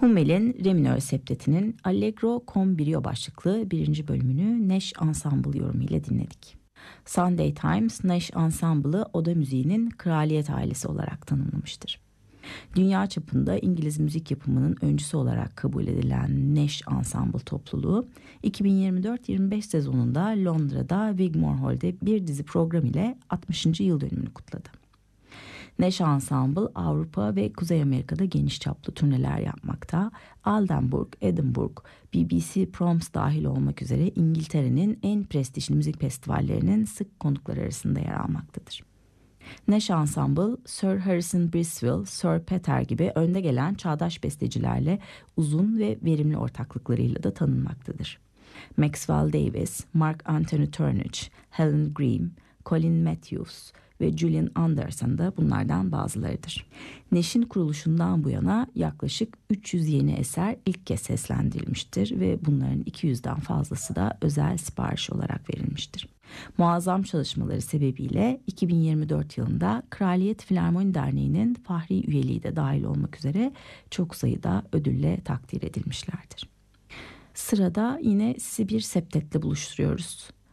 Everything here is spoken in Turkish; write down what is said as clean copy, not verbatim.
Hummel'in Re minör septetinin Allegro con brio başlıklı birinci bölümünü Nash Ensemble yorumuyla dinledik. Sunday Times, Nash Ensemble'ı oda müziğinin kraliyet ailesi olarak tanımlamıştır. Dünya çapında İngiliz müzik yapımının öncüsü olarak kabul edilen Nash Ensemble topluluğu, 2024-25 sezonunda Londra'da Wigmore Hall'de bir dizi program ile 60. yıl dönümünü kutladı. Nash Ensemble Avrupa ve Kuzey Amerika'da geniş çaplı turneler yapmakta. Aldenburg, Edinburgh, BBC Proms dahil olmak üzere İngiltere'nin en prestijli müzik festivallerinin sık konukları arasında yer almaktadır. Nash Ensemble, Sir Harrison Briswell, Sir Peter gibi önde gelen çağdaş bestecilerle uzun ve verimli ortaklıklarıyla da tanınmaktadır. Maxwell Davis, Mark Anthony Turnage, Helen Green, Colin Matthews ve Julian Anderson da bunlardan bazılarıdır. Nash'in kuruluşundan bu yana yaklaşık 300 yeni eser ilk kez seslendirilmiştir ve bunların 200'den fazlası da özel sipariş olarak verilmiştir. Muazzam çalışmaları sebebiyle 2024 yılında Kraliyet Filarmoni Derneği'nin fahri üyeliği de dahil olmak üzere çok sayıda ödülle takdir edilmişlerdir. Sırada yine sizi bir septetle buluşturuyoruz.